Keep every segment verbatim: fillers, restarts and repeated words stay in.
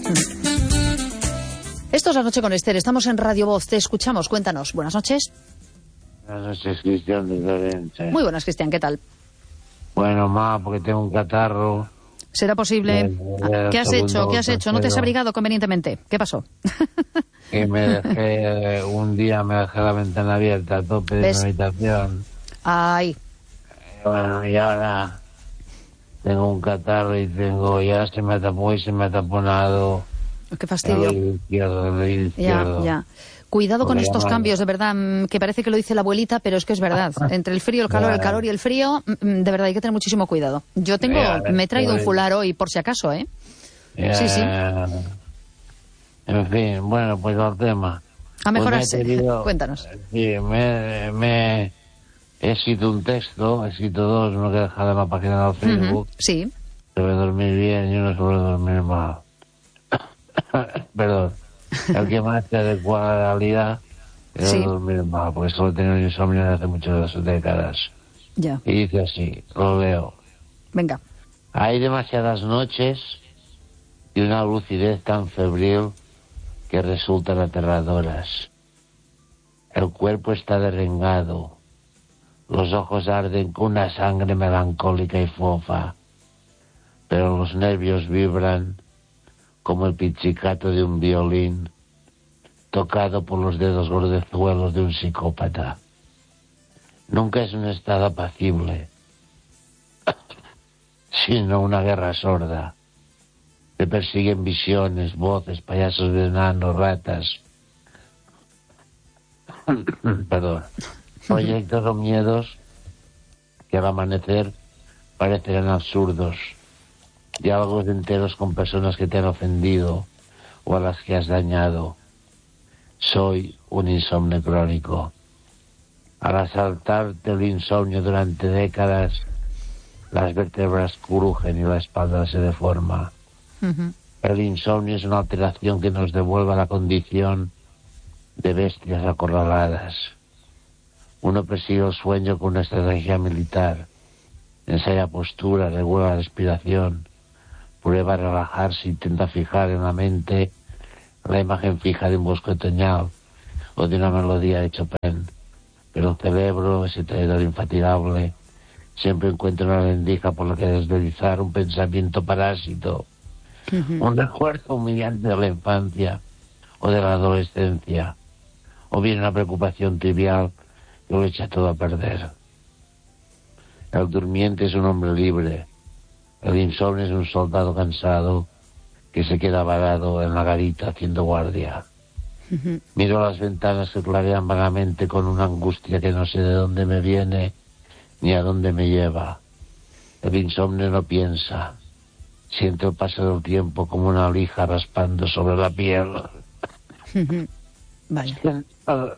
Esto es La Noche con Esther, estamos en Radio Voz, te escuchamos, cuéntanos. Buenas noches. Buenas noches, Cristian de Lorenzo. Muy buenas, Cristian, ¿qué tal? Bueno, ma, porque tengo un catarro. ¿Será posible? Eh, ¿Qué has hecho? ¿Qué has hecho? ¿No te has abrigado convenientemente? ¿Qué pasó? Que me dejé, un día me dejé la ventana abierta a tope de mi habitación. Ay. Bueno, y ahora tengo un catarro y tengo, ya se me tapó y se me ha taponado. Qué fastidio. El izquierdo, el izquierdo. Ya, ya. Cuidado con Porque estos mal. cambios, de verdad, que parece que lo dice la abuelita, pero es que es verdad. Entre el frío, el calor, el calor y el frío, de verdad hay que tener muchísimo cuidado. Yo tengo, Ya, me he traído pues, un fular hoy, por si acaso, ¿eh? Ya, Sí, sí. En fin, bueno, pues al tema. A mejorarse. Pues me he querido- Cuéntanos. Sí, me, me he escrito un texto, he escrito dos, uno que he dejado en la página del Facebook, Ujú, sí. sobre dormir bien y uno sobre dormir mal. Perdón, el que más se adecua a la realidad es Sí. dormir mal, porque solo he tenido insomnio desde hace muchas décadas. Ya. Y dice así, lo leo. Venga. Hay demasiadas noches y una lucidez tan febril que resultan aterradoras. El cuerpo está derrengado, los ojos arden con una sangre melancólica y fofa, pero los nervios vibran como el pizzicato de un violín tocado por los dedos gordezuelos de un psicópata. Nunca es un estado apacible, sino una guerra sorda. Te persiguen visiones, voces, payasos de enanos, ratas. Perdón. Proyectos o miedos que al amanecer parecerán absurdos. Diálogos enteros con personas que te han ofendido o a las que has dañado. Soy un insomnio crónico. Al asaltarte el insomnio durante décadas, las vértebras crujen y la espalda se deforma. Ujú. El insomnio es una alteración que nos devuelve a la condición de bestias acorraladas. Uno persigue el sueño con una estrategia militar. Ensaya postura, regula la respiración, prueba a relajarse, intenta fijar en la mente la imagen fija de un bosque otoñal o de una melodía de Chopin. Pero el cerebro, ese traidor infatigable, siempre encuentra una rendija por la que deslizar un pensamiento parásito, Ujú. un recuerdo humillante de la infancia o de la adolescencia, o bien una preocupación trivial que lo echa todo a perder. El durmiente es un hombre libre, el insomnio es un soldado cansado que se queda varado en la garita haciendo guardia. Ujú. Miro las ventanas que clarean vagamente con una angustia que no sé de dónde me viene ni a dónde me lleva. El insomnio no piensa, siente el paso del tiempo como una lija raspando sobre la piel. Ujú. Vaya. Sentado-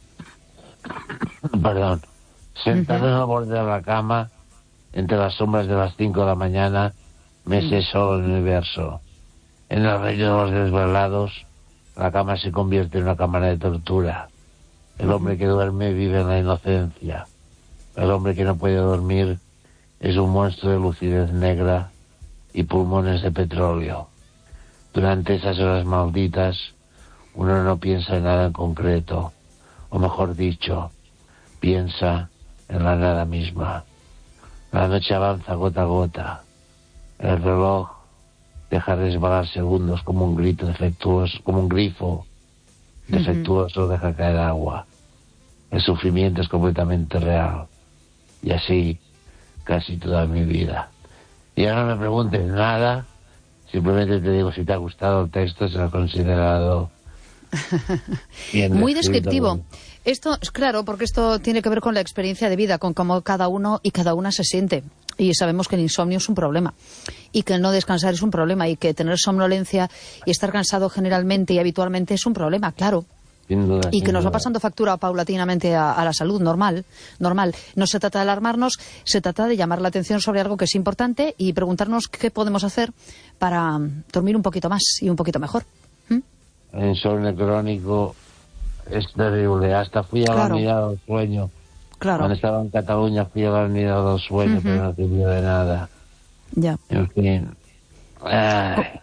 Perdón. Sentado en el borde de la cama, entre las sombras de las cinco de la mañana, me sé solo el universo. En el reino de los desvelados, la cama se convierte en una cámara de tortura. El hombre que duerme vive en la inocencia. El hombre que no puede dormir es un monstruo de lucidez negra y pulmones de petróleo. Durante esas horas malditas, uno no piensa en nada en concreto, o mejor dicho, piensa en la nada misma. La noche avanza gota a gota. El reloj deja resbalar segundos como un grito defectuoso, como un grifo defectuoso deja caer agua. El sufrimiento es completamente real. Y así casi toda mi vida. Y ahora no me preguntes nada, simplemente te digo si te ha gustado el texto, se lo he considerado bien Muy descrito. descriptivo. Esto es claro, porque esto tiene que ver con la experiencia de vida, con cómo cada uno y cada una se siente. Y sabemos que el insomnio es un problema, y que el no descansar es un problema, y que tener somnolencia y estar cansado generalmente y habitualmente es un problema, claro. Sin duda, Y sin que nos va duda. pasando factura paulatinamente a, a la salud normal, normal. No se trata de alarmarnos, se trata de llamar la atención sobre algo que es importante y preguntarnos qué podemos hacer para mm, dormir un poquito más y un poquito mejor. ¿Mm? El insomnio crónico es terrible. Hasta fui a Claro. la unidad del sueño. Claro, Cuando estaba en Cataluña fui a la unidad del sueño, Ujú. pero no sirvió de nada. ya. En fin. Ay,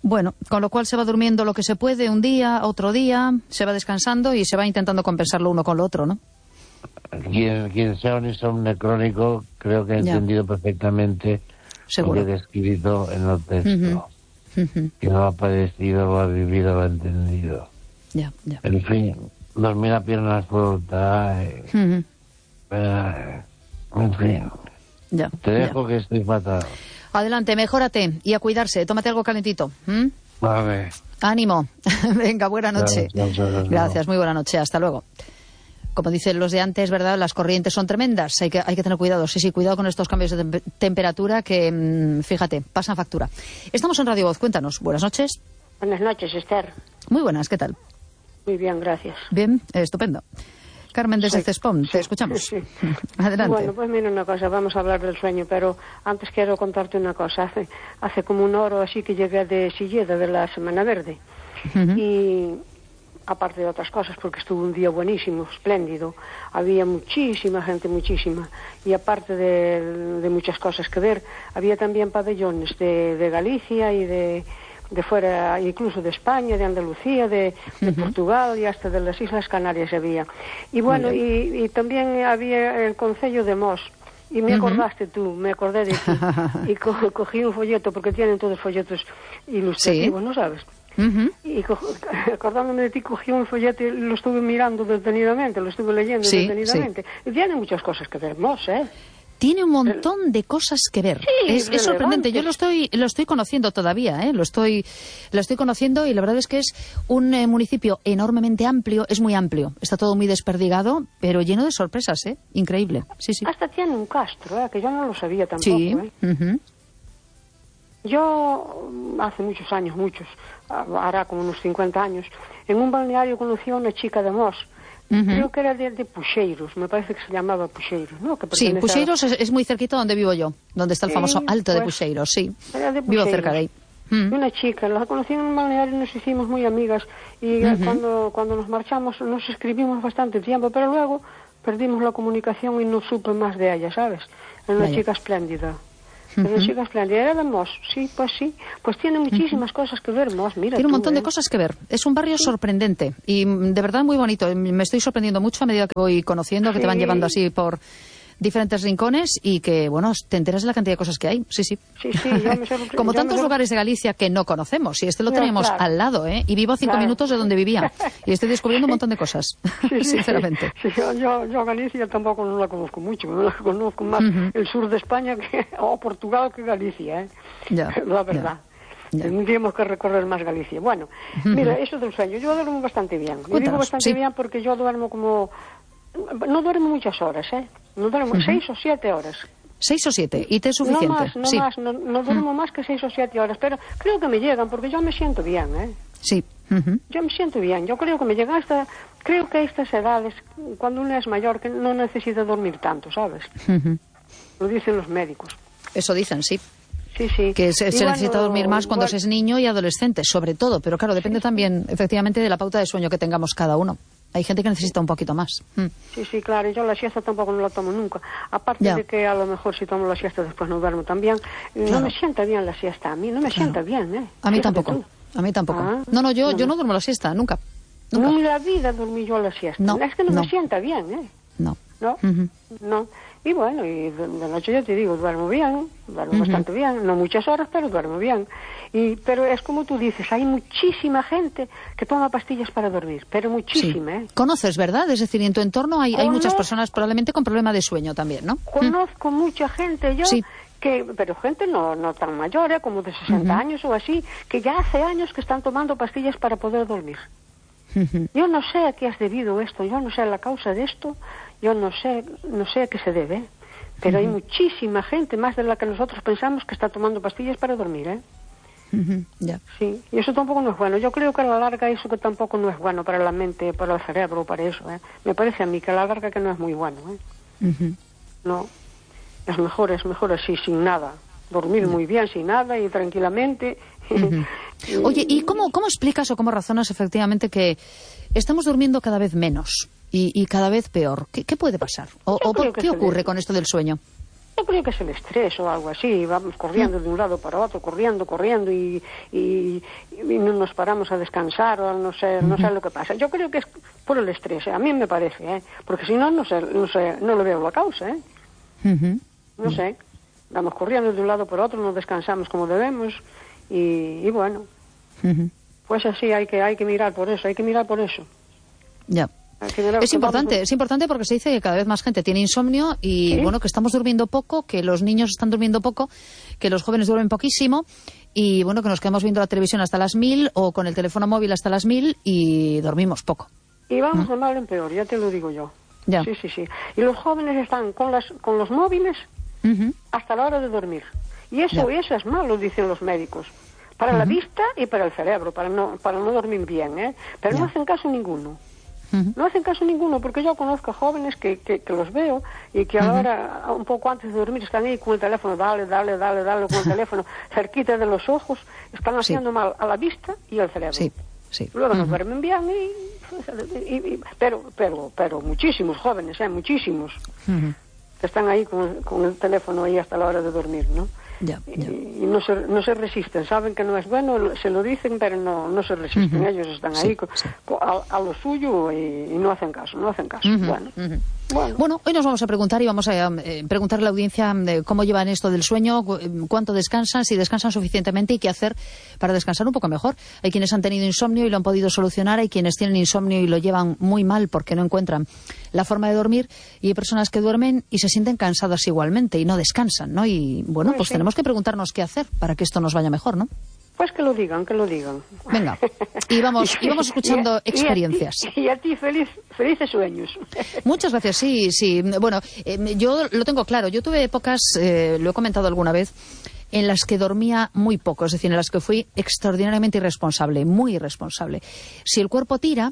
Bueno, con lo cual se va durmiendo lo que se puede un día, otro día, se va descansando y se va intentando compensarlo uno con lo otro, ¿no? Quien, quien sea un insomnio crónico, creo que ha entendido ya. perfectamente Seguro. lo que he descrito en el texto. Uh-huh. Uh-huh. Que lo ha padecido, lo ha vivido, lo ha entendido. Ya, ya. En fin, dormir a piernas sueltas. Eh, uh-huh. eh, en fin. Ya, Te dejo ya. que estoy fatal. Adelante, mejórate y a cuidarse. Tómate algo calentito. ¿Mm? Vale. Ánimo. Venga, buena noche. Gracias, gracias, Gracias, muy buena noche. Hasta luego. Como dicen los de antes, ¿verdad? Las corrientes son tremendas. Hay que, hay que tener cuidado. Sí, sí, cuidado con estos cambios de tem- temperatura que, mmm, fíjate, pasan factura. Estamos en Radio Voz. Cuéntanos. Buenas noches. Buenas noches, Esther. Muy buenas. ¿Qué tal? Muy bien, gracias. Bien, eh, estupendo. Carmen desde Sí, Cespón, sí, te escuchamos. Sí. Adelante. Bueno, pues mira una cosa, vamos a hablar del sueño, pero antes quiero contarte una cosa. Hace, hace como una hora o así que llegué de Silleda, de la Semana Verde. Uh-huh. Y aparte de otras cosas, porque estuvo un día buenísimo, espléndido. Había muchísima gente, muchísima. Y aparte de, de muchas cosas que ver, había también pabellones de, de Galicia y de... de fuera, incluso de España, de Andalucía, de, de uh-huh. Portugal y hasta de las Islas Canarias había. Y bueno, y, y también había el Concello de Mos. Y me uh-huh. acordaste tú, me acordé de ti. Y co cogí un folleto, porque tienen todos folletos ilustrativos, ¿sí? ¿No sabes? Uh-huh. Y acordándome de ti, cogí un folleto y lo estuve mirando detenidamente, lo estuve leyendo sí, detenidamente. Sí. Y tiene muchas cosas que ver, Mos, ¿eh? Tiene un montón de cosas que ver. Sí, es, es sorprendente. Yo lo estoy lo estoy conociendo todavía, ¿eh? Lo estoy lo estoy conociendo y la verdad es que es un eh, municipio enormemente amplio, es muy amplio. Está todo muy desperdigado, pero lleno de sorpresas, ¿eh? Increíble. Sí, sí. Hasta tiene un castro, ¿eh? Que yo no lo sabía tampoco, sí. ¿eh? Uh-huh. Yo, hace muchos años, muchos, hará como unos cincuenta años, en un balneario conocí a una chica de Mos. Uh-huh. Creo que era de, de Puxeiros, me parece que se llamaba Puxeiros, ¿no? Que sí, Puxeiros a... es, es muy cerquita donde vivo yo, donde está el famoso sí, Alto pues, de Puxeiros, sí. Era de Puxeiros. Vivo cerca de ahí. Uh-huh. Una chica, la conocí en un balneario y nos hicimos muy amigas y uh-huh. cuando, cuando nos marchamos nos escribimos bastante tiempo, pero luego perdimos la comunicación y no supe más de ella, ¿sabes? Era una Vaya. chica espléndida. Pero uh-huh. chica espléndida, era de Mos, sí, pues sí, pues tiene muchísimas uh-huh. cosas que ver, Mos, mira. Tiene un tú, montón ¿eh? de cosas que ver. Es un barrio sí. sorprendente y de verdad muy bonito. Me estoy sorprendiendo mucho a medida que voy conociendo, que sí. te van llevando así por diferentes rincones y que, bueno, te enteras de la cantidad de cosas que hay. Sí, sí. Sí, sí, yo me sorpre- Como yo tantos me lugares de Galicia que no conocemos. Y este lo no, teníamos claro. al lado, ¿eh? Y vivo a cinco claro. minutos de donde vivía. Y estoy descubriendo un montón de cosas, sí, sinceramente. Sí, sí. Yo, yo, yo Galicia tampoco no la conozco mucho. No la conozco más uh-huh. el sur de España que, o Portugal que Galicia, ¿eh? Ya, la verdad. Ya. Tendríamos que recorrer más Galicia. Bueno, uh-huh. mira, eso del sueño. Yo duermo bastante bien. Yo digo bastante sí. bien porque yo duermo como... No duermo muchas horas, ¿eh? No duermo uh-huh. seis o siete horas. Seis o siete, y te es suficiente. No más, no sí. más, no, no duermo uh-huh. más que seis o siete horas, pero creo que me llegan porque yo me siento bien, ¿eh? Sí. Uh-huh. Yo me siento bien, yo creo que me llegan hasta... Creo que a estas edades, cuando uno es mayor, que no necesita dormir tanto, ¿sabes? Uh-huh. Lo dicen los médicos. Eso dicen, sí. Sí, sí. Que se, se bueno, necesita dormir más cuando bueno, se es niño y adolescente, sobre todo. Pero claro, depende sí, también, efectivamente, de la pauta de sueño que tengamos cada uno. Hay gente que necesita un poquito más. Mm. Sí, sí, claro. Yo la siesta tampoco no la tomo nunca. Aparte ya. de que a lo mejor si tomo la siesta después no duermo también. Claro. No me sienta bien la siesta. A mí no me claro. sienta bien, ¿eh? A mí Fíjate tampoco. Tú. A mí tampoco. Ah, no, no, yo no, yo no no duermo la siesta, nunca. nunca. Ni la vida dormí yo la siesta. No, es que no, no. me sienta bien, ¿eh? No. No, uh-huh. no. Y bueno, y de, de noche ya te digo, duermo bien, duermo uh-huh. bastante bien, no muchas horas, pero duermo bien. Y, pero es como tú dices, hay muchísima gente que toma pastillas para dormir, pero muchísima, sí. ¿eh? Conoces, ¿verdad? Es decir, en tu entorno hay, hay muchas personas probablemente con problema de sueño también, ¿no? Conozco mm. mucha gente, yo... Sí. Que, pero gente no, no tan mayor, ¿eh? Como de sesenta uh-huh. años o así, que ya hace años que están tomando pastillas para poder dormir. Uh-huh. Yo no sé a qué has debido esto, yo no sé la causa de esto, yo no sé, no sé a qué se debe, pero uh-huh. hay muchísima gente, más de la que nosotros pensamos, que está tomando pastillas para dormir, ¿eh? Uh-huh. Yeah. Sí, y eso tampoco no es bueno. Yo creo que a la larga eso que tampoco no es bueno para la mente, para el cerebro, para eso, ¿eh? Me parece a mí que a la larga que no es muy bueno, ¿eh? Uh-huh. No, es mejor, es mejor así, sin nada. Dormir uh-huh. muy bien, sin nada y tranquilamente. Uh-huh. Oye, ¿y cómo, cómo explicas o cómo razonas efectivamente que estamos durmiendo cada vez menos y, y cada vez peor? ¿Qué, qué puede pasar? ¿O, o por, qué ocurre debe. con esto del sueño? Yo creo que es el estrés o algo así, vamos corriendo de un lado para otro, corriendo, corriendo y, y, y no nos paramos a descansar o no sé, no sé lo que pasa. Yo creo que es por el estrés, ¿eh? A mí me parece, ¿eh? Porque si no, no sé, no sé, no le veo la causa, ¿eh? Uh-huh. No sé, vamos corriendo de un lado para otro, no descansamos como debemos y, y bueno, uh-huh. Pues así hay que, hay que mirar por eso, hay que mirar por eso. Ya. Es importante, es importante porque se dice que cada vez más gente tiene insomnio y, ¿sí? Bueno, que estamos durmiendo poco, que los niños están durmiendo poco, que los jóvenes duermen poquísimo y, bueno, que nos quedamos viendo la televisión hasta las mil o con el teléfono móvil hasta las mil y dormimos poco. Y vamos de mal en peor, ya te lo digo yo. Ya. Sí, sí, sí. Y los jóvenes están con, las, con los móviles uh-huh. hasta la hora de dormir. Y eso, y eso es malo, dicen los médicos. Para uh-huh. la vista y para el cerebro, para no, para no dormir bien, ¿eh? Pero ya. No hacen caso ninguno. No hacen caso ninguno, porque yo conozco jóvenes que, que, que los veo y que ahora, uh-huh. un poco antes de dormir, están ahí con el teléfono, dale, dale, dale, dale, con el teléfono cerquita de los ojos, están haciendo sí. mal a la vista y al cerebro. Sí, sí. Luego uh-huh. no duermen bien, y, y, y, pero, pero, pero muchísimos jóvenes, ¿eh? Muchísimos, uh-huh. que están ahí con, con el teléfono ahí hasta la hora de dormir, ¿no? Ya, ya. Y, y no se, no se resisten, saben que no es bueno, se lo dicen, pero no, no se resisten. Uh-huh. Ellos están ahí sí, sí. A, a lo suyo y, y no hacen caso, no hacen caso. Uh-huh. Bueno. Uh-huh. Bueno. Bueno, hoy nos vamos a preguntar y vamos a eh, preguntar a la audiencia eh, cómo llevan esto del sueño, cu cuánto descansan, si descansan suficientemente y qué hacer para descansar un poco mejor. Hay quienes han tenido insomnio y lo han podido solucionar, hay quienes tienen insomnio y lo llevan muy mal porque no encuentran la forma de dormir y hay personas que duermen y se sienten cansadas igualmente y no descansan, ¿no? Y bueno, pues, pues sí. tenemos que preguntarnos qué hacer para que esto nos vaya mejor, ¿no? Pues que lo digan, que lo digan. Venga, y vamos, y vamos escuchando y a, experiencias. Y a ti, y a ti feliz, felices sueños. Muchas gracias, sí, sí. Bueno, eh, yo lo tengo claro. Yo tuve épocas, eh, lo he comentado alguna vez, en las que dormía muy poco, es decir, en las que fui extraordinariamente irresponsable, muy irresponsable. Si el cuerpo tira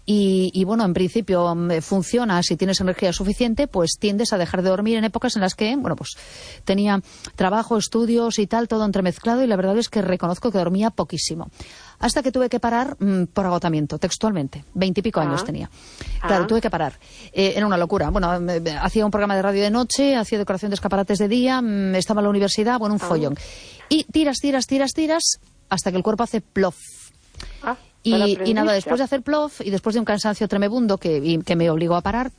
y, y bueno, en principio funciona, si tienes energía suficiente, pues tiendes a dejar de dormir en épocas en las que, bueno, pues tenía trabajo, estudios y tal, todo entremezclado y la verdad es que reconozco que dormía poquísimo. Hasta que tuve que parar mmm, por agotamiento, textualmente. Veintipico ah. años tenía. Claro, ah. tuve que parar. Eh, era una locura. Bueno, me, me, hacía un programa de radio de noche, hacía decoración de escaparates de día, mmm, estaba en la universidad, bueno, un ah. follón. Y tiras, tiras, tiras, tiras, hasta que el cuerpo hace plof. Ah, y, y nada, después de hacer plof y después de un cansancio tremebundo que, y, que me obligó a parar,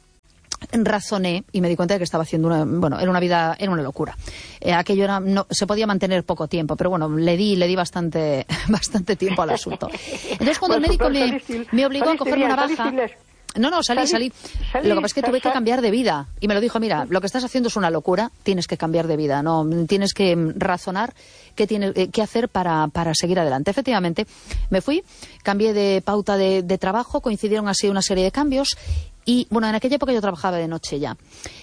razoné y me di cuenta de que estaba haciendo una, bueno, era una vida, era una locura. Eh, aquello era, no, se podía mantener poco tiempo, pero bueno, le di, le di bastante, bastante tiempo al asunto. Entonces cuando el médico me, me obligó a cogerme una baja. No, no, salí, salí. salí. Lo que pasa es que tuve que cambiar de vida. Y me lo dijo, mira, lo que estás haciendo es una locura, tienes que cambiar de vida, no, tienes que razonar qué tienes qué hacer para, para seguir adelante. Efectivamente, me fui, cambié de pauta de, de trabajo, coincidieron así una serie de cambios. Y, bueno, en aquella época yo trabajaba de noche ya.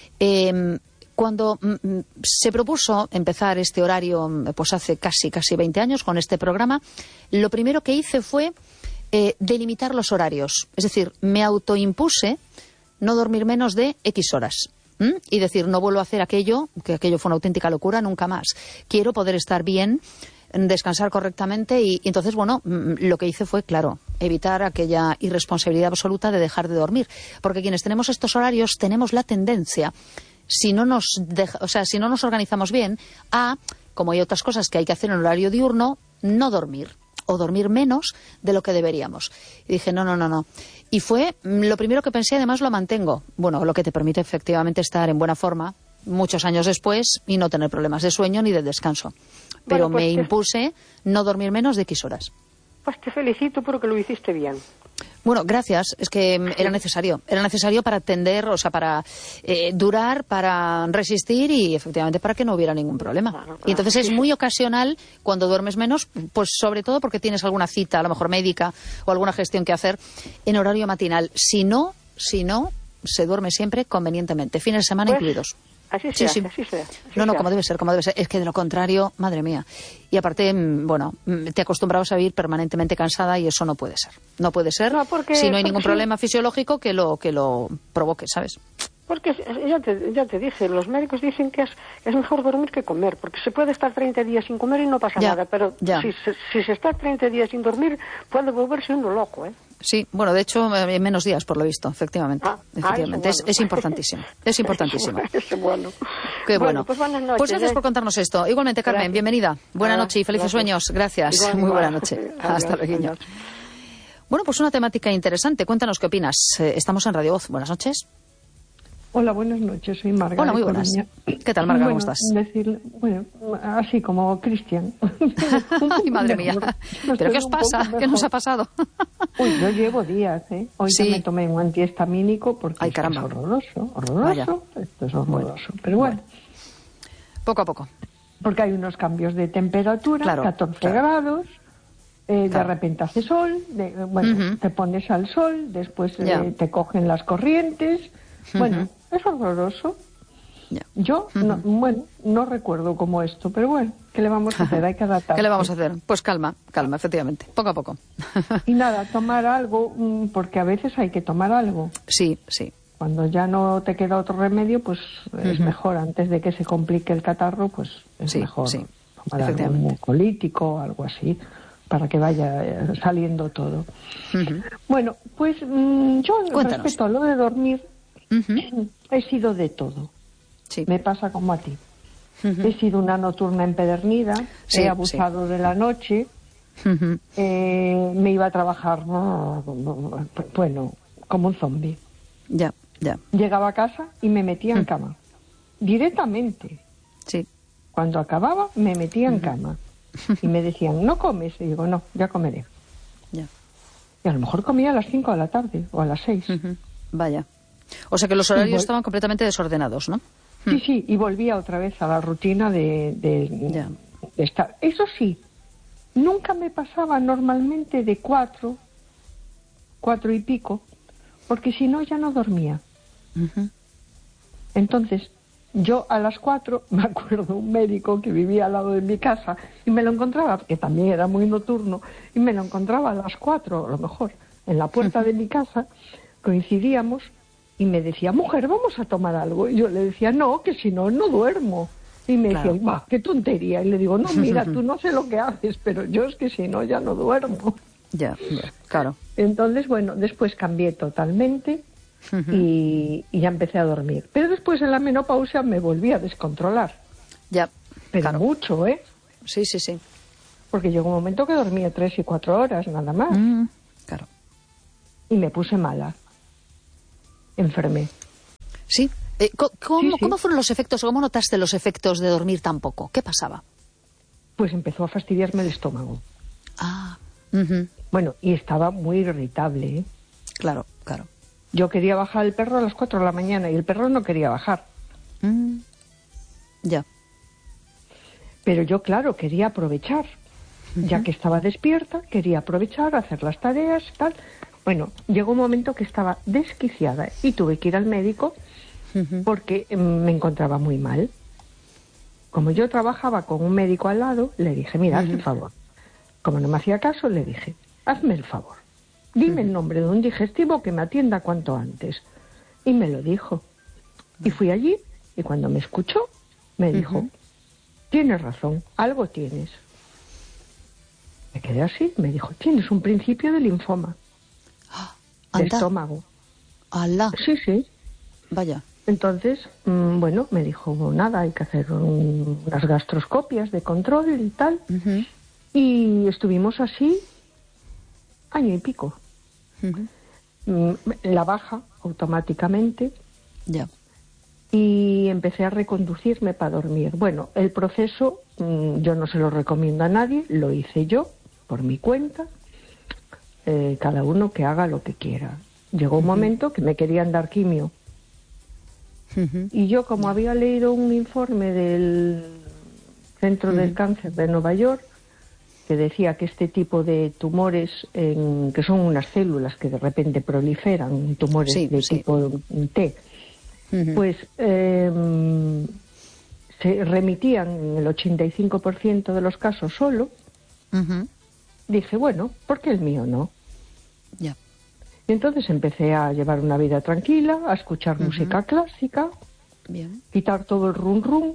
Eh, cuando mm, se propuso empezar este horario, pues hace casi, casi veinte años, con este programa, lo primero que hice fue eh, delimitar los horarios. Es decir, me autoimpuse no dormir menos de X horas. ¿Mm? Y decir, no vuelvo a hacer aquello, que aquello fue una auténtica locura, nunca más. Quiero poder estar bien, descansar correctamente y, y entonces, bueno, lo que hice fue, claro, evitar aquella irresponsabilidad absoluta de dejar de dormir. Porque quienes tenemos estos horarios tenemos la tendencia, si no nos deja, o sea, si no nos organizamos bien, a, como hay otras cosas que hay que hacer en horario diurno, no dormir o dormir menos de lo que deberíamos. Y dije, no, no, no, no. Y fue lo primero que pensé, además lo mantengo. Bueno, lo que te permite efectivamente estar en buena forma muchos años después y no tener problemas de sueño ni de descanso. Pero bueno, pues me te... impuse no dormir menos de X horas. Pues te felicito porque lo hiciste bien. Bueno, gracias. Es que era necesario. Era necesario para atender, o sea, para eh, durar, para resistir y efectivamente para que no hubiera ningún problema. Claro, claro. Y entonces es muy ocasional cuando duermes menos, pues sobre todo porque tienes alguna cita, a lo mejor médica o alguna gestión que hacer en horario matinal. Si no, si no, se duerme siempre convenientemente, fines de semana pues... incluidos. Así sea, sí, sí. así sea. Así no, no, sea. como debe ser, como debe ser. Es que de lo contrario, madre mía. Y aparte, bueno, te acostumbrabas a vivir permanentemente cansada y eso no puede ser. No puede ser no, porque, si no hay ningún sí. problema fisiológico que lo que lo provoque, ¿sabes? Porque ya te, ya te dije, los médicos dicen que es, es mejor dormir que comer, porque se puede estar treinta días sin comer y no pasa ya, nada, pero ya. Si, si, si se está treinta días sin dormir, puede volverse uno loco, ¿eh? sí. Bueno, de hecho, en menos días, por lo visto, efectivamente. Ah, efectivamente. ah, es, bueno. es importantísimo. Es importantísimo. Eso bueno. Qué bueno. Bueno, pues buenas noches. Pues gracias ¿eh? por contarnos esto. Igualmente, Carmen, Gracias. bienvenida. Buena Nada, noche y felices gracias. sueños. Gracias. Igual, Muy igual. buena noche. Adiós, Hasta luego. adiós. Bueno, pues una temática interesante. Cuéntanos qué opinas. Eh, estamos en Radio Voz. Buenas noches. Hola, buenas noches, soy Marga. Hola, muy de buenas. Coruña. ¿Qué tal, Marga? Bueno, ¿Cómo estás? Decirle, bueno, así como Cristian. Ay, madre mía. ¿Pero qué os pasa? ¿Qué nos ha pasado? Uy, yo llevo días, ¿eh? Hoy Sí. que me tomé un antihistamínico porque Ay, esto caramba. es horroroso, horroroso. Vaya. Esto es horroroso. Pero bueno, Poco a poco. porque hay unos cambios de temperatura, Claro, catorce claro. grados. Eh, Claro. De repente hace sol, de- bueno, Ujú. te pones al sol, después eh, Ya. te cogen las corrientes. Bueno, es horroroso. Ya. Yo, no, bueno, no recuerdo cómo esto, pero bueno, ¿qué le vamos a hacer? Hay que adaptarse. ¿Qué le vamos a hacer? Pues calma, calma, efectivamente. Poco a poco. Y nada, tomar algo, mm, porque a veces hay que tomar algo. Sí, sí. Cuando ya no te queda otro remedio, pues es mejor. Antes de que se complique el catarro, pues es Sí, mejor sí, tomar algo efectivamente. mucolítico o algo así, para que vaya eh, saliendo todo. Ujú. Bueno, pues mm, yo Cuéntanos. respecto a lo de dormir, Ujú. he sido de todo. Sí. Me pasa como a ti. Ujú. He sido una nocturna empedernida, Sí, he abusado de la noche, Ujú. eh, me iba a trabajar, bueno, como un zombie. Ya, ya. Llegaba a casa y me metía en cama. Directamente. Sí. Cuando acababa, me metía en cama. Y me decían, ¿no comes? Y digo, no, ya comeré. Ya. Y a lo mejor comía a las cinco de la tarde o a las seis. Ujú. Vaya. O sea que los horarios Igual. estaban completamente desordenados, ¿no? Sí, sí, y volvía otra vez a la rutina de, de, Ya. de estar. Eso sí, nunca me pasaba normalmente de cuatro, cuatro y pico, porque si no ya no dormía. Ujú. Entonces, yo a las cuatro, me acuerdo un médico que vivía al lado de mi casa y me lo encontraba, que también era muy nocturno, y me lo encontraba a las cuatro, a lo mejor, en la puerta de mi casa, coincidíamos y me decía, mujer, vamos a tomar algo. Y yo le decía, no, que si no, no duermo. Y me Claro. decía, va, qué tontería. Y le digo, no, mira, tú no sé lo que haces, pero yo es que si no, ya no duermo. Ya, ya, claro. Entonces, bueno, después cambié totalmente y, y ya empecé a dormir. Pero después en la menopausia me volví a descontrolar. Ya, Pero claro. mucho, ¿eh? Sí, sí, sí. Porque llegó un momento que dormía tres y cuatro horas, nada más. Mm, claro. Y me puse mala. Enfermé. Sí. Eh, co- ¿cómo, Sí, sí. ¿Cómo fueron los efectos? ¿Cómo notaste los efectos de dormir tan poco? ¿Qué pasaba? Pues empezó a fastidiarme el estómago. Ah, ujú. Bueno, y estaba muy irritable, ¿eh? Claro, claro. Yo quería bajar el perro a las cuatro de la mañana y el perro no quería bajar. Mm, ya. Pero yo, claro, quería aprovechar. Ya que estaba despierta, quería aprovechar, hacer las tareas, tal. Bueno, llegó un momento que estaba desquiciada y tuve que ir al médico Ujú. porque mm, me encontraba muy mal. Como yo trabajaba con un médico al lado, le dije, mira, hazme el favor. Como no me hacía caso, le dije, hazme el favor. Dime el nombre de un digestivo que me atienda cuanto antes. Y me lo dijo. Y fui allí y cuando me escuchó, me dijo, tienes razón, algo tienes. Me quedé así, me dijo, tienes un principio de linfoma, de Anda. estómago. Alá. Sí, sí. Vaya. Entonces, mm, bueno, me dijo, nada, hay que hacer un- unas gastroscopias de control y tal. Ujú. Y estuvimos así año y pico. Ujú. Mm, La baja automáticamente Ya. y empecé a reconducirme para dormir. Bueno, el proceso mm, yo no se lo recomiendo a nadie, lo hice yo por mi cuenta. Eh, cada uno que haga lo que quiera. Llegó un momento que me querían dar quimio. Ujú. Y yo, como había leído un informe del Centro del Cáncer de Nueva York, que decía que este tipo de tumores, en- que son unas células que de repente proliferan, tumores Sí, de sí. tipo T, Ujú. pues eh, se remitían en el ochenta y cinco por ciento de los casos solo, Ujú. dije, bueno, ¿por qué el mío no? Ya. Y entonces empecé a llevar una vida tranquila, a escuchar música clásica, Bien. quitar todo el rum rum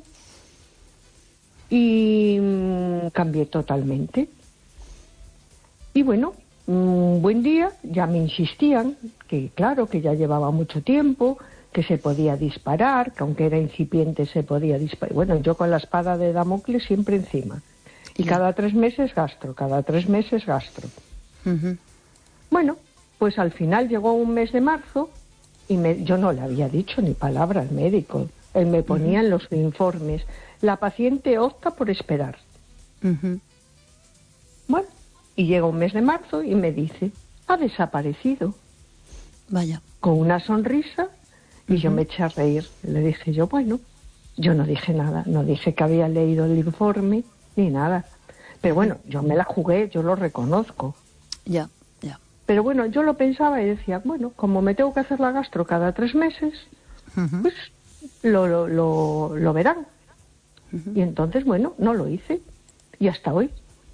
y mm, cambié totalmente. Y bueno, un buen día ya me insistían que, claro, que ya llevaba mucho tiempo, que se podía disparar, que aunque era incipiente se podía disparar. Bueno, yo con la espada de Damocles siempre encima. Y yeah. cada tres meses gastro, cada tres meses gastro. Uh-huh. Bueno, pues al final llegó un mes de marzo y me, yo no le había dicho ni palabra al médico. Él me ponía uh-huh. en los informes, la paciente opta por esperar. Uh-huh. Bueno, y llega un mes de marzo y me dice, ha desaparecido. Vaya. Con una sonrisa, y uh-huh. yo me eché a reír. Le dije yo, bueno, yo no dije nada, no dije que había leído el informe, ni nada. Pero bueno, yo me la jugué, yo lo reconozco. Ya, ya. Pero bueno, yo lo pensaba y decía, bueno, como me tengo que hacer la gastro cada tres meses, uh-huh. pues lo, lo, lo, lo verán. Uh-huh. Y entonces, bueno, no lo hice. Y hasta hoy.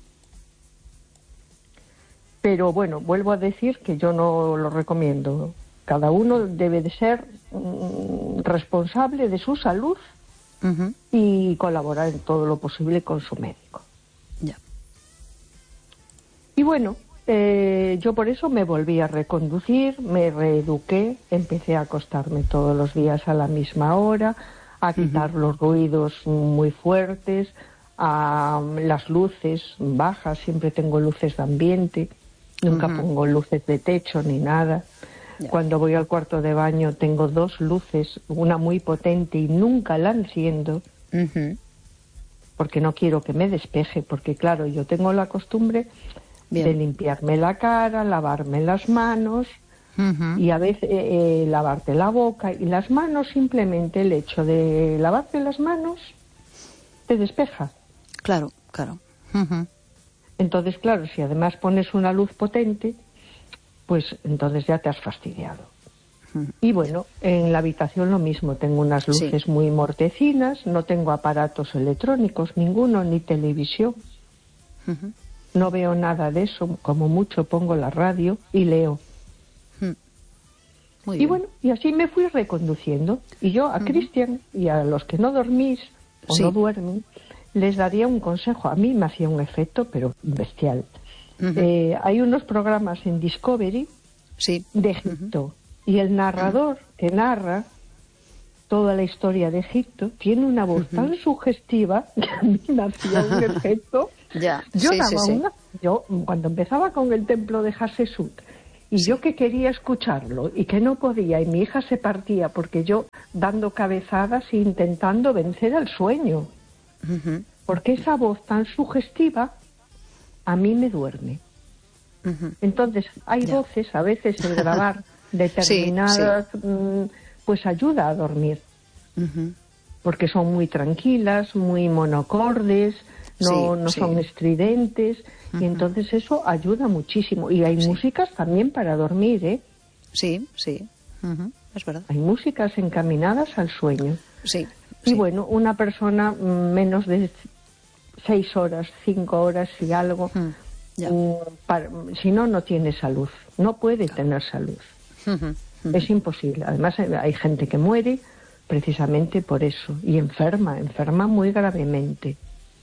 Pero bueno, vuelvo a decir que yo no lo recomiendo. Cada uno debe de ser mm, responsable de su salud uh-huh. y colaborar en todo lo posible con su médico. Ya. Y bueno, eh, yo por eso me volví a reconducir, me reeduqué, empecé a acostarme todos los días a la misma hora, a quitar uh-huh. los ruidos muy fuertes, a las luces bajas, siempre tengo luces de ambiente, nunca uh-huh. pongo luces de techo ni nada. Yeah. Cuando voy al cuarto de baño tengo dos luces, una muy potente y nunca la enciendo, uh-huh. porque no quiero que me despeje, porque claro, yo tengo la costumbre Bien. de limpiarme la cara, lavarme las manos uh-huh. y a veces eh, eh, lavarte la boca y las manos, simplemente el hecho de lavarte las manos te despeja. Claro, claro. Uh-huh. Entonces, claro, si además pones una luz potente, pues entonces ya te has fastidiado. Uh-huh. Y bueno, en la habitación lo mismo, tengo unas luces sí. muy mortecinas, no tengo aparatos electrónicos, ninguno, ni televisión. Uh-huh. No veo nada de eso, como mucho pongo la radio y leo. Uh-huh. Muy bien. Y bueno, y así me fui reconduciendo. Y yo a uh-huh. Cristian y a los que no dormís o sí. no duermen, les daría un consejo. A mí me hacía un efecto, pero bestial. Uh-huh. Eh, hay unos programas en Discovery sí. de Egipto uh-huh. y el narrador uh-huh. que narra toda la historia de Egipto tiene una voz uh-huh. tan sugestiva que a mí me hacía un efecto. Ya. Yo sí, daba sí, una, sí. yo cuando empezaba con el templo de Hatshepsut y sí. yo que quería escucharlo y que no podía y mi hija se partía porque yo dando cabezadas e intentando vencer al sueño. Uh-huh. Porque esa voz tan sugestiva a mí me duerme. Uh-huh. Entonces hay yeah. voces, a veces el grabar determinadas sí, sí. Mmm, pues ayuda a dormir. Uh-huh. Porque son muy tranquilas, muy monocordes, no, sí, no sí. son estridentes, uh-huh. y entonces eso ayuda muchísimo. Y hay sí. músicas también para dormir, ¿eh? Sí, sí, uh-huh. es verdad. Hay músicas encaminadas al sueño. Sí. Y sí. bueno, una persona menos de seis horas, cinco horas y algo, mm, yeah. um, para, si no, no tiene salud, no puede claro. tener salud. Uh-huh, uh-huh. Es imposible. Además hay gente que muere precisamente por eso, y enferma, enferma muy gravemente.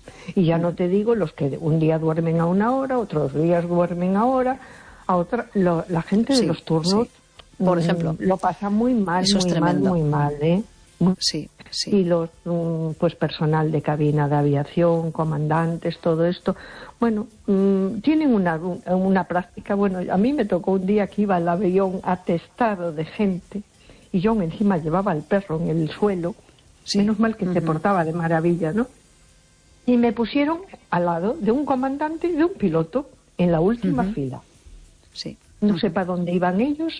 Y ya uh-huh. no te digo los que un día duermen a una hora, otros días duermen a hora, a otra, lo, la gente sí, de los turnos, sí. por ejemplo, lo pasa muy mal, eso muy es mal, muy mal, ¿eh? Sí, sí. Y los pues personal de cabina de aviación, comandantes, todo esto, bueno, mmm, tienen una, una práctica. Bueno, a mí me tocó un día que iba el avión atestado de gente y yo encima llevaba al perro en el suelo, sí. menos mal que uh-huh. se portaba de maravilla, ¿no? Y me pusieron al lado de un comandante y de un piloto en la última uh-huh. fila. Sí. No uh-huh. sé para dónde iban ellos.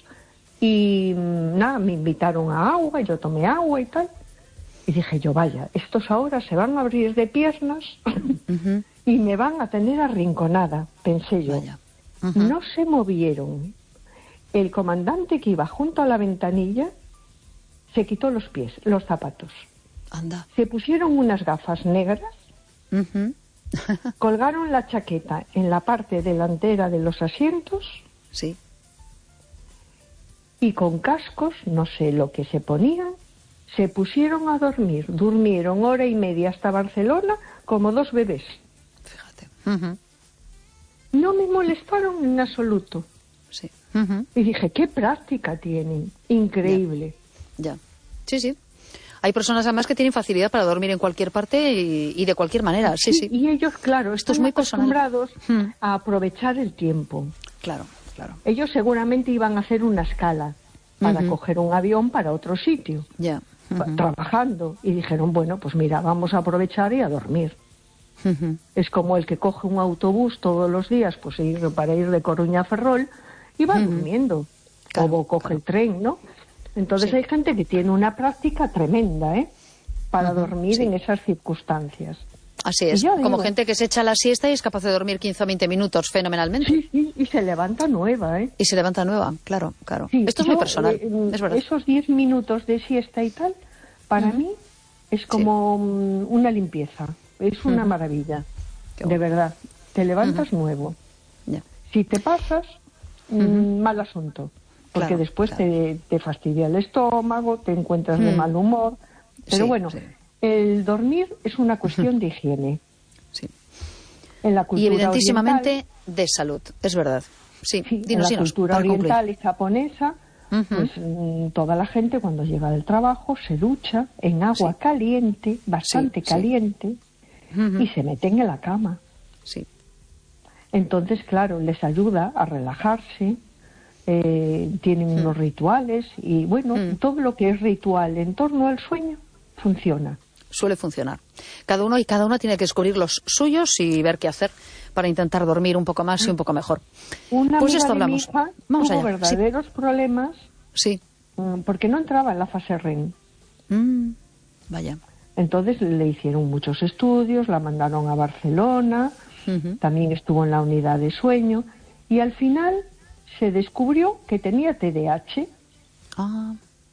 Y nada, me invitaron a agua, yo tomé agua y tal. Y dije yo, vaya, estos ahora se van a abrir de piernas uh-huh. y me van a tener arrinconada, pensé yo. Uh-huh. No se movieron. El comandante que iba junto a la ventanilla se quitó los pies, los zapatos. Anda. Se pusieron unas gafas negras, uh-huh. colgaron la chaqueta en la parte delantera de los asientos. Sí. Y con cascos, no sé lo que se ponían, se pusieron a dormir. Durmieron hora y media hasta Barcelona como dos bebés. Fíjate. Uh-huh. No me molestaron en absoluto. Sí. Uh-huh. Y dije, qué práctica tienen, increíble. Ya. ya. Sí, sí. Hay personas además que tienen facilidad para dormir en cualquier parte y, y de cualquier manera. Sí, sí, sí. Y ellos, claro, Esto están es muy acostumbrados personal. a aprovechar el tiempo. Claro, claro. Ellos seguramente iban a hacer una escala para uh-huh. coger un avión para otro sitio, yeah. uh-huh. trabajando. Y dijeron, bueno, pues mira, vamos a aprovechar y a dormir. Uh-huh. Es como el que coge un autobús todos los días pues ir, para ir de Coruña a Ferrol y va uh-huh. durmiendo. Claro, o coge claro. el tren, ¿no? Entonces sí. hay gente que tiene una práctica tremenda, ¿eh? Para uh-huh, dormir sí. en esas circunstancias. Así es, como digo, gente que se echa la siesta y es capaz de dormir quince o veinte minutos fenomenalmente. Sí, sí, y se levanta nueva, ¿eh? Y se levanta nueva, claro, claro. Sí, Esto es yo, muy personal, eh, es verdad. Esos diez minutos de siesta y tal, para uh-huh. mí es como sí. una limpieza, es una uh-huh. maravilla, bueno. de verdad. Te levantas uh-huh. nuevo. Yeah. Si te pasas, uh-huh. mmm, mal asunto. Porque claro, después claro. Te, te fastidia el estómago, te encuentras mm. de mal humor. Pero sí, bueno, sí. el dormir es una cuestión de higiene. Sí. En la cultura y evidentísimamente oriental, de salud, es verdad. Sí, sí dinos, en la dinos, cultura oriental concluir. y japonesa, uh-huh. pues toda la gente cuando llega del trabajo se ducha en agua sí. caliente, bastante sí, caliente, sí. Uh-huh. y se meten en la cama. Sí. Entonces, claro, les ayuda a relajarse. Eh, tienen mm. unos rituales y bueno, mm. todo lo que es ritual en torno al sueño funciona. Suele funcionar. Cada uno y cada una tiene que descubrir los suyos y ver qué hacer para intentar dormir un poco más y un poco mejor. Una pues amiga esto de hablamos. mi hija Vamos tuvo allá. verdaderos sí. problemas sí. porque no entraba en la fase R E M. Mm. Vaya. Entonces le hicieron muchos estudios, la mandaron a Barcelona, uh-huh. también estuvo en la unidad de sueño y al final se descubrió que tenía T D A H ah.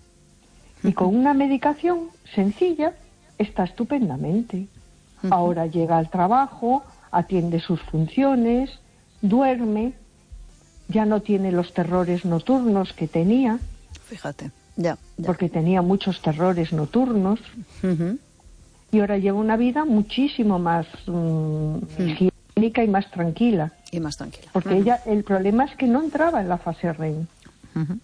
y con una medicación sencilla está estupendamente. Uh-huh. Ahora llega al trabajo, atiende sus funciones, duerme, ya no tiene los terrores nocturnos que tenía. Fíjate, ya. ya. Porque tenía muchos terrores nocturnos. Uh-huh. Y ahora lleva una vida muchísimo más um, uh-huh. higiénica y más tranquila. Y más tranquila. Porque uh-huh. ella, el problema es que no entraba en la fase R E M. Uh-huh.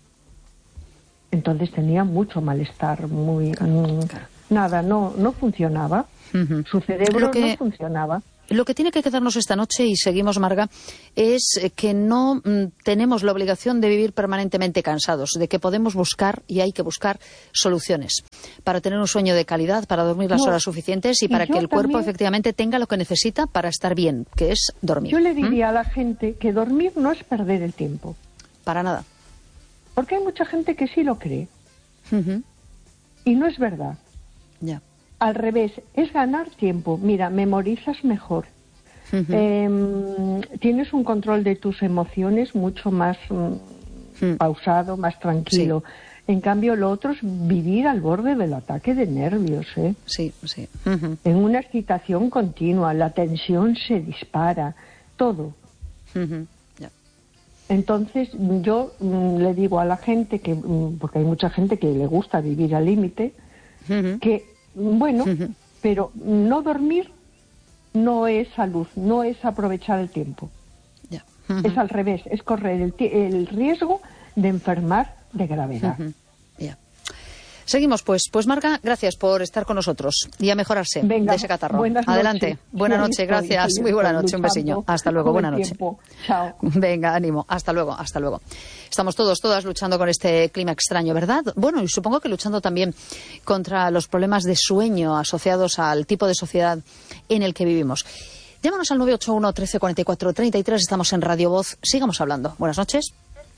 Entonces tenía mucho malestar, muy claro, mm, claro. nada, no, no funcionaba. Uh-huh. Su cerebro que... no funcionaba. Lo que tiene que quedarnos esta noche, y seguimos, Marga, es que no mm, tenemos la obligación de vivir permanentemente cansados, de que podemos buscar, y hay que buscar, soluciones para tener un sueño de calidad, para dormir las no, horas suficientes y, y para que el también, cuerpo efectivamente tenga lo que necesita para estar bien, que es dormir. Yo le diría ¿Mm? a la gente que dormir no es perder el tiempo. Para nada. Porque hay mucha gente que sí lo cree. Uh-huh. Y no es verdad. Ya. Al revés, es ganar tiempo. Mira, memorizas mejor. Uh-huh. Eh, tienes un control de tus emociones mucho más um, uh-huh. pausado, más tranquilo. Sí. En cambio, lo otro es vivir al borde del ataque de nervios. ¿eh? Sí, sí. Uh-huh. En una excitación continua, la tensión se dispara, todo. Uh-huh. Yeah. Entonces, yo mm, le digo a la gente, que mm, porque hay mucha gente que le gusta vivir al límite, uh-huh. que bueno, uh-huh. pero no dormir no es salud, no es aprovechar el tiempo. Yeah. Uh-huh. Es al revés, es correr el, t- el riesgo de enfermar de gravedad. Uh-huh. Yeah. Seguimos, pues. Pues, Marga, gracias por estar con nosotros y a mejorarse Venga, de ese catarro. Buenas Adelante. Noches. Buena sí, noche, gracias. estoy, Muy buena noche, luchando, un besiño. Hasta luego, buena noche. Tiempo. Chao. Venga, ánimo. Hasta luego, hasta luego. Estamos todos, todas luchando con este clima extraño, ¿verdad? Bueno, y supongo que luchando también contra los problemas de sueño asociados al tipo de sociedad en el que vivimos. Llámanos al nueve ocho uno, trece, cuarenta y cuatro, treinta y tres. Estamos en Radio Voz. Sigamos hablando. Buenas noches.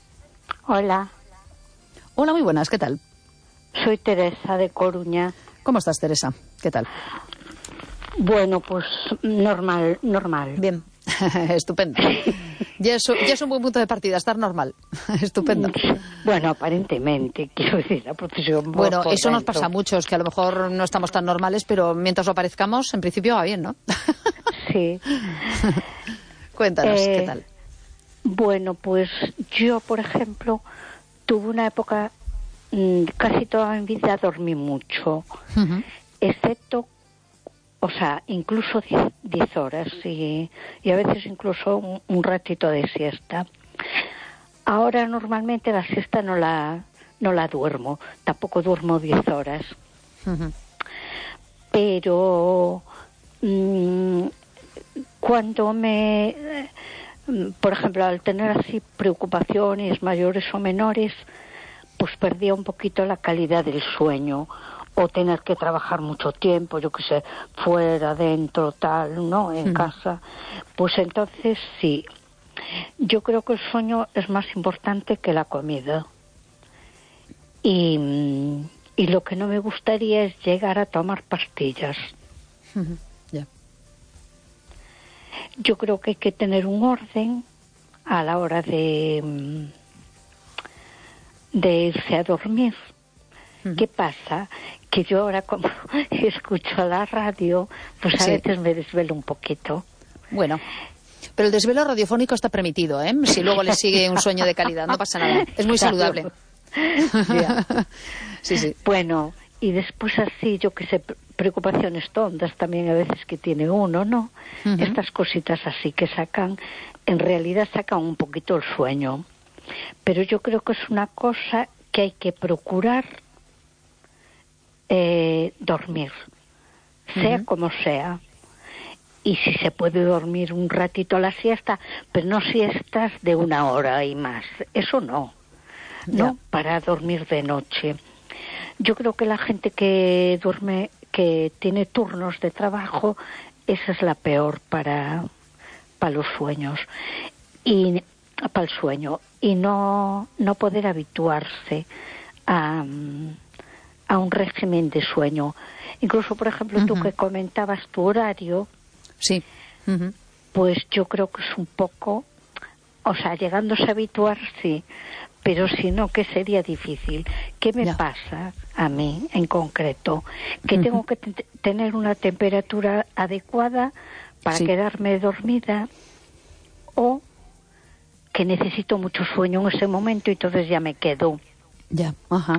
Hola. Hola, muy buenas. ¿Qué tal? Soy Teresa de Coruña. ¿Cómo estás, Teresa? ¿Qué tal? Bueno, pues normal, normal. Bien, estupendo. Ya es, ya es un buen punto de partida, estar normal. Estupendo. Bueno, aparentemente, quiero decir, la profesión... Bueno, eso dentro. Nos pasa a muchos, que a lo mejor no estamos tan normales, pero mientras lo parezcamos, en principio va bien, ¿no? Sí. Cuéntanos, eh, ¿qué tal? Bueno, pues yo, por ejemplo, tuve una época... Casi toda mi vida dormí mucho, uh-huh. excepto o sea, incluso diez horas y, y a veces incluso un, un ratito de siesta. Ahora normalmente la siesta no la no la duermo, tampoco duermo diez horas. Uh-huh. Pero mmm, cuando me, por ejemplo, al tener así preocupaciones mayores o menores, pues perdía un poquito la calidad del sueño, o tener que trabajar mucho tiempo, yo qué sé, fuera, dentro, tal, ¿no? En uh-huh. casa. Pues entonces sí, yo creo que el sueño es más importante que la comida. Y, y lo que no me gustaría es llegar a tomar pastillas. Uh-huh. Yeah. Yo creo que hay que tener un orden a la hora de, de irse a dormir. Uh-huh. ¿Qué pasa? Que yo ahora, como escucho la radio, pues a sí. veces me desvelo un poquito. Bueno, pero el desvelo radiofónico está permitido, ¿eh? Si luego le sigue un sueño de calidad, no pasa nada. Es muy saludable. Sí, sí. Bueno, y después así, yo que sé, preocupaciones tontas también a veces que tiene uno, ¿no? Uh-huh. Estas cositas así que sacan, en realidad sacan un poquito el sueño. Pero yo creo que es una cosa que hay que procurar eh, dormir, sea uh-huh. como sea. Y si se puede dormir un ratito la siesta, pero no siestas de una hora y más, eso no. No, para dormir de noche. Yo creo que la gente que duerme, que tiene turnos de trabajo, esa es la peor para, para los sueños y para el sueño y no no poder habituarse a, a un régimen de sueño. Incluso, por ejemplo, uh-huh. tú que comentabas tu horario, sí, uh-huh. pues yo creo que es un poco, o sea, llegándose a habituar, sí. Pero si no, que sería difícil. ¿Qué me ya. pasa a mí en concreto? Que uh-huh. tengo que t- tener una temperatura adecuada para sí. quedarme dormida, o que necesito mucho sueño en ese momento y entonces ya me quedo. Ya, ajá.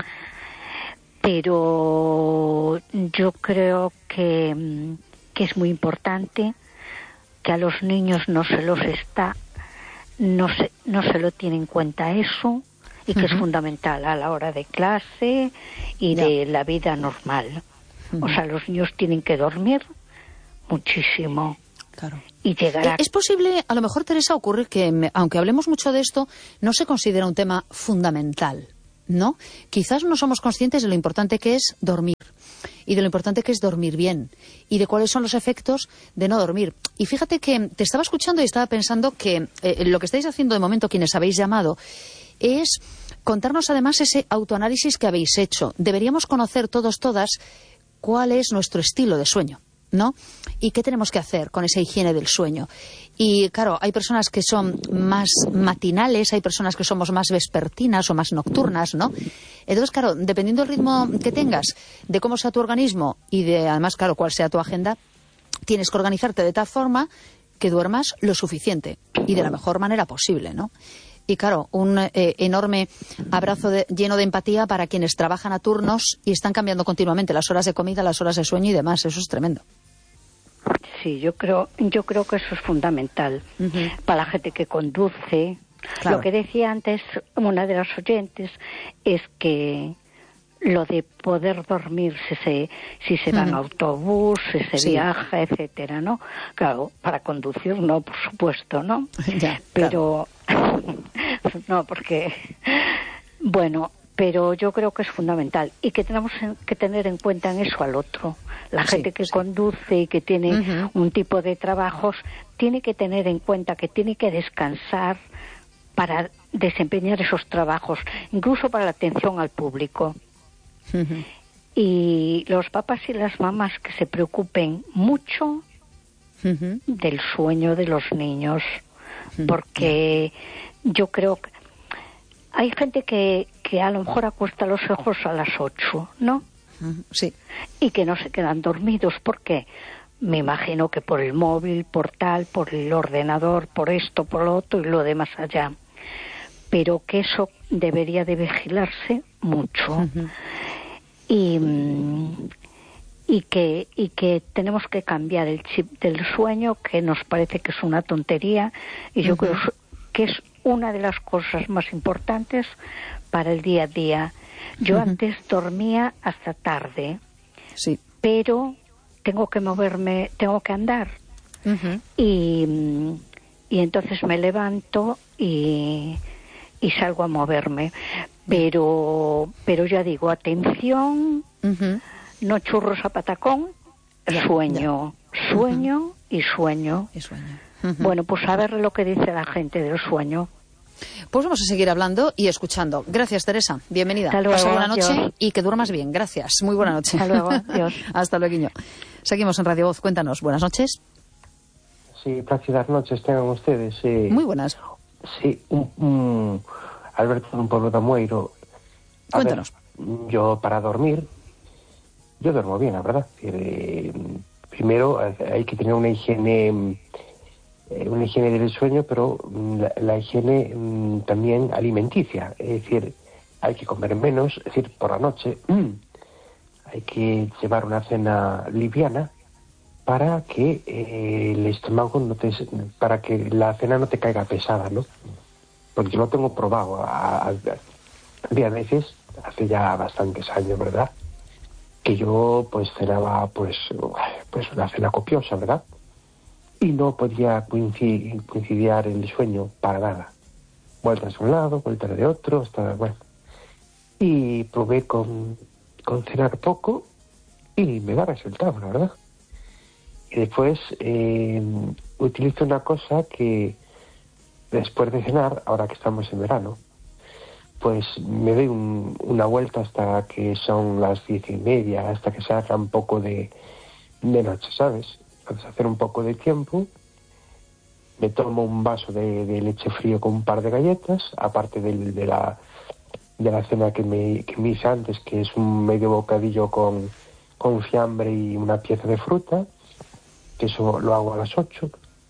Pero yo creo que, que es muy importante que a los niños no se los está, no se, no se lo tiene en cuenta eso, y que uh-huh. es fundamental a la hora de clase y yeah. de la vida normal. Uh-huh. O sea, los niños tienen que dormir muchísimo. Claro. Y llegar a... Es posible, a lo mejor, Teresa, ocurre que, aunque hablemos mucho de esto, no se considera un tema fundamental, ¿no? Quizás no somos conscientes de lo importante que es dormir, y de lo importante que es dormir bien, y de cuáles son los efectos de no dormir. Y fíjate que te estaba escuchando y estaba pensando que eh, lo que estáis haciendo de momento, quienes habéis llamado, es contarnos además ese autoanálisis que habéis hecho. Deberíamos conocer todos, todas, cuál es nuestro estilo de sueño, ¿no? Y qué tenemos que hacer con esa higiene del sueño. Y claro, hay personas que son más matinales, hay personas que somos más vespertinas o más nocturnas, ¿no? Entonces, claro, dependiendo del ritmo que tengas, de cómo sea tu organismo y de, además, claro, cuál sea tu agenda, tienes que organizarte de tal forma que duermas lo suficiente y de la mejor manera posible, ¿no? Y claro, un eh, enorme abrazo de, lleno de empatía para quienes trabajan a turnos y están cambiando continuamente las horas de comida, las horas de sueño y demás. Eso es tremendo. Sí, yo creo, yo creo que eso es fundamental uh-huh. para la gente que conduce. Claro. Lo que decía antes una de las oyentes es que lo de poder dormir si se, si se va en uh-huh. autobús, si se sí. viaja, etcétera, ¿no? Claro, para conducir no, por supuesto, ¿no? Ya, pero claro. No, porque bueno, pero yo creo que es fundamental y que tenemos que tener en cuenta en eso al otro. La sí, gente que sí. conduce y que tiene uh-huh. un tipo de trabajos tiene que tener en cuenta que tiene que descansar para desempeñar esos trabajos, incluso para la atención al público. Uh-huh. Y los papás y las mamás que se preocupen mucho uh-huh. del sueño de los niños, uh-huh. porque yo creo que hay gente que, que a lo mejor acuesta los ojos a las ocho, ¿no? Uh-huh. Sí. Y que no se quedan dormidos. ¿Por qué? Me imagino que por el móvil, por tal, por el ordenador, por esto, por lo otro y lo demás allá. Pero que eso debería de vigilarse mucho. Uh-huh. Y, y que y que tenemos que cambiar el chip del sueño, que nos parece que es una tontería, y yo uh-huh. creo que es una de las cosas más importantes para el día a día. Yo uh-huh. antes dormía hasta tarde, sí. pero tengo que moverme, tengo que andar, uh-huh. y, y entonces me levanto y, y salgo a moverme, pero pero ya digo, atención, uh-huh. no churros a patacón, sueño, ya. sueño uh-huh. y sueño. Y sueño. Uh-huh. Bueno, pues a ver lo que dice la gente del sueño. Pues vamos a seguir hablando y escuchando. Gracias, Teresa. Bienvenida. Hasta luego. Pasa buena noche Dios. Y que duermas bien. Gracias. Muy buena noche. Hasta luego. Dios. Hasta luego. Seguimos en Radio Voz. Cuéntanos. Buenas noches. Sí, plácidas noches tengan ustedes. Eh, Muy buenas. Sí, un, un, Alberto, un pueblo de Amueiro. A Cuéntanos. Ver, yo para dormir, yo duermo bien, la verdad. Eh, primero hay que tener una higiene... una higiene del sueño, pero la, la higiene mmm, también alimenticia, es decir, hay que comer menos, es decir, por la noche mmm, hay que llevar una cena liviana para que eh, el estómago no te, para que la cena no te caiga pesada, ¿no? Porque yo lo tengo probado, a, a, a veces, hace ya bastantes años, ¿verdad?, que yo pues cenaba pues, pues una cena copiosa, ¿verdad?, y no podía coincidir, coincidir el sueño para nada. Vueltas de un lado, vueltas de otro, hasta, bueno. Y probé con, con cenar poco y me da resultado, la verdad. Y después eh, utilizo una cosa que después de cenar, ahora que estamos en verano, pues me doy un, una vuelta hasta que son las diez y media, hasta que se haga un poco de, de noche, ¿sabes? Entonces, hacer un poco de tiempo, me tomo un vaso de, de leche frío con un par de galletas, aparte de, de, la, de la cena que me, que me hice antes, que es un medio bocadillo con, con fiambre y una pieza de fruta, que eso lo hago a las ocho.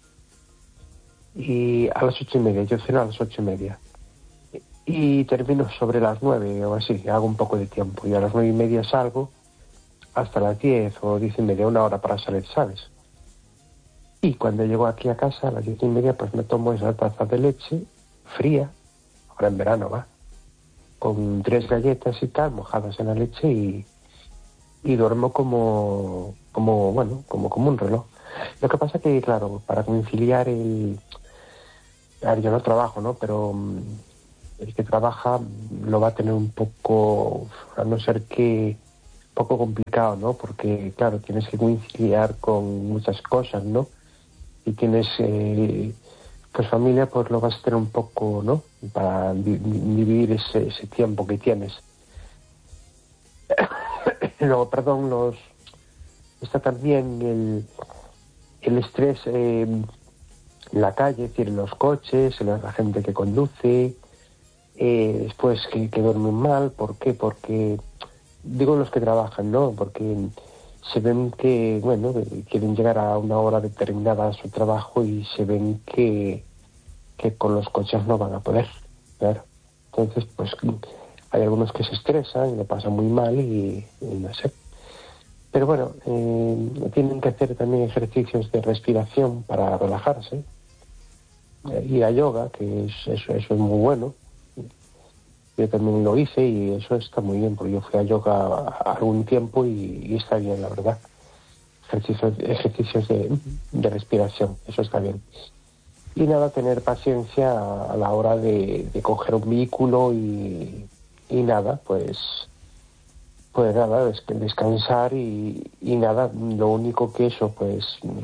Y a las ocho y media, yo ceno a las ocho y media. Y termino sobre las nueve o así, hago un poco de tiempo. Y a las nueve y media salgo hasta las diez o diez y media, una hora para salir, ¿sabes? Y cuando llego aquí a casa a las diez y media, pues me tomo esa taza de leche fría, ahora en verano va, con tres galletas y tal, mojadas en la leche y, y duermo como, como, bueno, como, como un reloj. Lo que pasa que, claro, para conciliar el... A ver, yo no trabajo, ¿no? Pero el que trabaja lo va a tener un poco, a no ser que, un poco complicado, ¿no? Porque, claro, tienes que conciliar con muchas cosas, ¿no? Y tienes, eh, pues familia, pues lo vas a tener un poco, ¿no? Para vi- vivir ese, ese tiempo que tienes. Luego, perdón, los está también el, el estrés eh, en la calle, es decir, en los coches, en la gente que conduce, eh, después que, que duermen mal. ¿Por qué? Porque, digo los que trabajan, ¿no? Porque se ven que, bueno, quieren llegar a una hora determinada a su trabajo y se ven que, que con los coches no van a poder, claro. Entonces, pues hay algunos que se estresan y lo pasan muy mal y, y no sé. Pero bueno, eh, tienen que hacer también ejercicios de respiración para relajarse. Eh, ir a yoga, que es, eso, eso es muy bueno. Yo también lo hice y eso está muy bien, porque yo fui a yoga algún tiempo y, y está bien, la verdad. Ejercicios, ejercicios de, de respiración, eso está bien. Y nada, tener paciencia a, a la hora de, de coger un vehículo y, y nada, pues, pues nada, des, descansar y, y nada, lo único que eso, pues